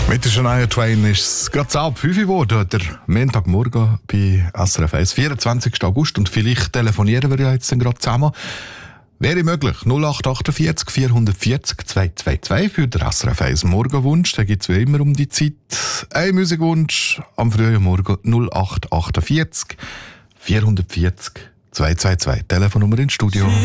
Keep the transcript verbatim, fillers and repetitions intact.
Mit der Shania Twain ist es gerade ab fünf Uhr geworden, der Montagmorgen bei S R F eins, vierundzwanzigsten August. Und vielleicht telefonieren wir ja jetzt dann gerade zusammen. Wäre möglich. null acht achtundvierzig vierhundertvierzig zweihundertzweiundzwanzig für den S R F eins Morgenwunsch. Da gibt es wie immer um die Zeit. Ein Musikwunsch am frühen Morgen null acht achtundvierzig vierhundertvierzig zweihundertzweiundzwanzig. Telefonnummer ins Studio.